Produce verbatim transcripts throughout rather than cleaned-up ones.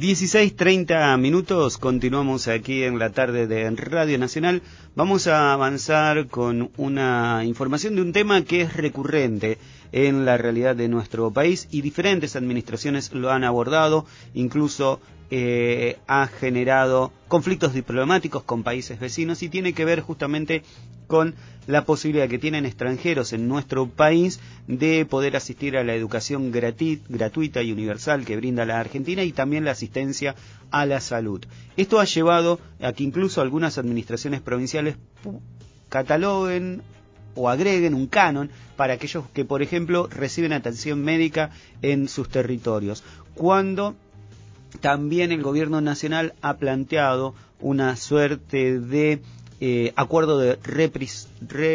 dieciséis treinta minutos, continuamos aquí en la tarde de Radio Nacional. Vamos a avanzar con una información de un tema que es recurrente en la realidad de nuestro país y diferentes administraciones lo han abordado, incluso eh, ha generado conflictos diplomáticos con países vecinos y tiene que ver justamente con la posibilidad que tienen extranjeros en nuestro país de poder asistir a la educación grati- gratuita y universal que brinda la Argentina y también la asistencia a la salud. Esto ha llevado a que incluso algunas administraciones provinciales cataloguen o agreguen un canon para aquellos que, por ejemplo, reciben atención médica en sus territorios, cuando también el gobierno nacional ha planteado una suerte de eh, acuerdo de repris,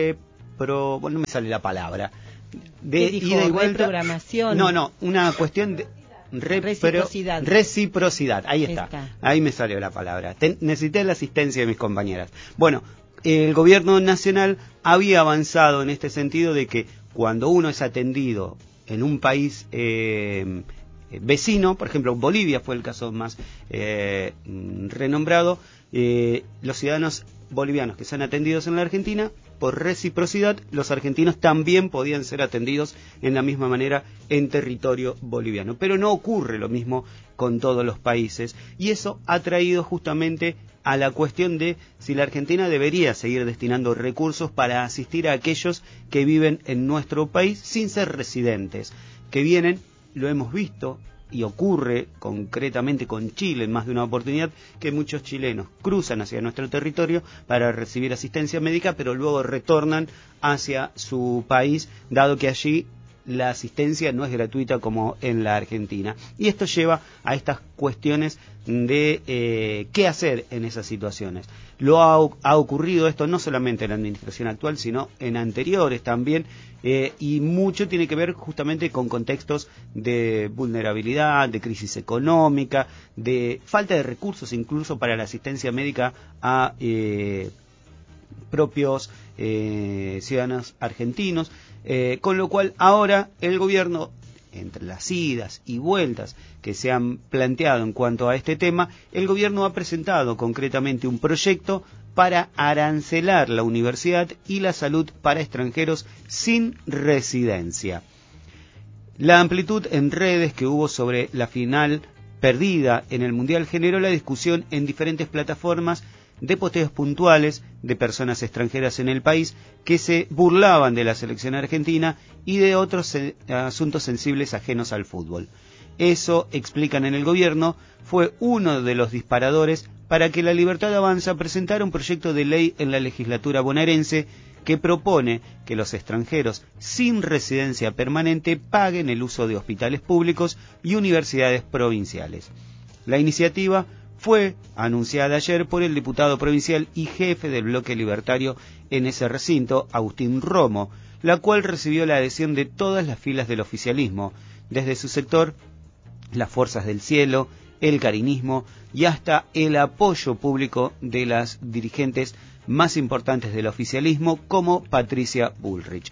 repro, bueno, no me sale la palabra, de dijo, ida y vuelta. Reprogramación. No, no, una cuestión de repro, reciprocidad. Reciprocidad, ahí está, está. Ahí me salió la palabra. Ten, necesité la asistencia de mis compañeras. Bueno, el gobierno nacional había avanzado en este sentido de que cuando uno es atendido en un país eh, vecino, por ejemplo Bolivia fue el caso más eh, renombrado, eh, los ciudadanos bolivianos que sean atendidos en la Argentina, por reciprocidad, los argentinos también podían ser atendidos en la misma manera en territorio boliviano. Pero no ocurre lo mismo con todos los países y eso ha traído justamente a la cuestión de si la Argentina debería seguir destinando recursos para asistir a aquellos que viven en nuestro país sin ser residentes, que vienen, lo hemos visto, y ocurre concretamente con Chile en más de una oportunidad, que muchos chilenos cruzan hacia nuestro territorio para recibir asistencia médica, pero luego retornan hacia su país, dado que allí la asistencia no es gratuita como en la Argentina. Y esto lleva a estas cuestiones de eh, qué hacer en esas situaciones. Lo ha, ha ocurrido esto no solamente en la administración actual, sino en anteriores también, eh, y mucho tiene que ver justamente con contextos de vulnerabilidad, de crisis económica, de falta de recursos incluso para la asistencia médica a eh, propios eh, ciudadanos argentinos, eh, con lo cual ahora el gobierno, entre las idas y vueltas que se han planteado en cuanto a este tema, el gobierno ha presentado concretamente un proyecto para arancelar la universidad y la salud para extranjeros sin residencia. La amplitud en redes que hubo sobre la final perdida en el Mundial generó la discusión en diferentes plataformas de posteos puntuales de personas extranjeras en el país que se burlaban de la selección argentina y de otros eh, asuntos sensibles ajenos al fútbol. Eso, explican en el gobierno, fue uno de los disparadores para que la Libertad Avanza presentara un proyecto de ley en la legislatura bonaerense que propone que los extranjeros sin residencia permanente paguen el uso de hospitales públicos y universidades provinciales. La iniciativa fue anunciada ayer por el diputado provincial y jefe del bloque libertario en ese recinto, Agustín Romo, la cual recibió la adhesión de todas las filas del oficialismo, desde su sector, las Fuerzas del Cielo, el Carinismo y hasta el apoyo público de las dirigentes más importantes del oficialismo, como Patricia Bullrich.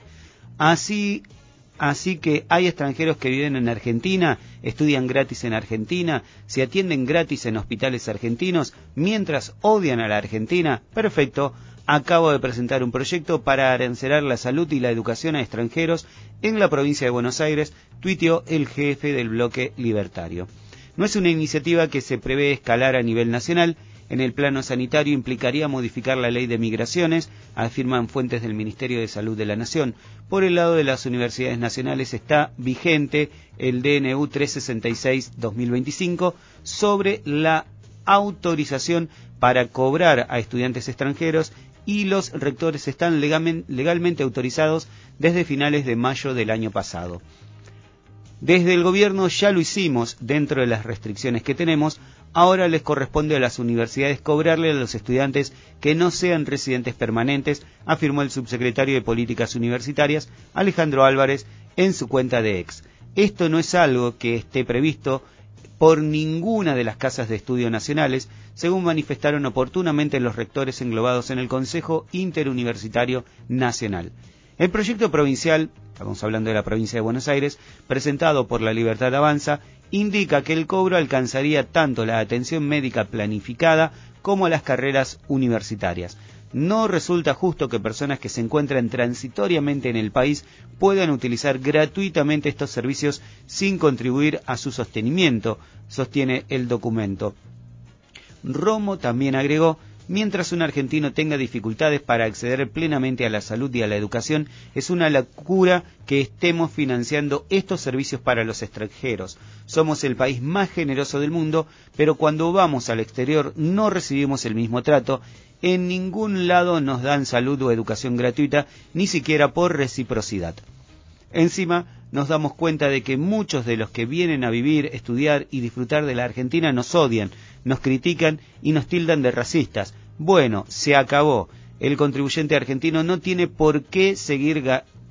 Así Así que hay extranjeros que viven en Argentina, estudian gratis en Argentina, se atienden gratis en hospitales argentinos, mientras odian a la Argentina. Perfecto, acabo de presentar un proyecto para arancelar la salud y la educación a extranjeros en la provincia de Buenos Aires, tuiteó el jefe del bloque libertario. No es una iniciativa que se prevé escalar a nivel nacional. En el plano sanitario implicaría modificar la ley de migraciones, afirman fuentes del Ministerio de Salud de la Nación. Por el lado de las universidades nacionales está vigente el D N U trescientos sesenta y seis guión dos mil veinticinco sobre la autorización para cobrar a estudiantes extranjeros y los rectores están legalmente autorizados desde finales de mayo del año pasado. Desde el gobierno ya lo hicimos dentro de las restricciones que tenemos. Ahora les corresponde a las universidades cobrarle a los estudiantes que no sean residentes permanentes, afirmó el subsecretario de Políticas Universitarias, Alejandro Álvarez, en su cuenta de X. Esto no es algo que esté previsto por ninguna de las casas de estudio nacionales, según manifestaron oportunamente los rectores englobados en el Consejo Interuniversitario Nacional. El proyecto provincial, estamos hablando de la provincia de Buenos Aires, presentado por la Libertad Avanza, indica que el cobro alcanzaría tanto la atención médica planificada como las carreras universitarias. No resulta justo que personas que se encuentran transitoriamente en el país puedan utilizar gratuitamente estos servicios sin contribuir a su sostenimiento, sostiene el documento. Romo también agregó: mientras un argentino tenga dificultades para acceder plenamente a la salud y a la educación, es una locura que estemos financiando estos servicios para los extranjeros. Somos el país más generoso del mundo, pero cuando vamos al exterior no recibimos el mismo trato. En ningún lado nos dan salud o educación gratuita, ni siquiera por reciprocidad. Encima, nos damos cuenta de que muchos de los que vienen a vivir, estudiar y disfrutar de la Argentina nos odian, nos critican y nos tildan de racistas. Bueno, se acabó. El contribuyente argentino no tiene por qué seguir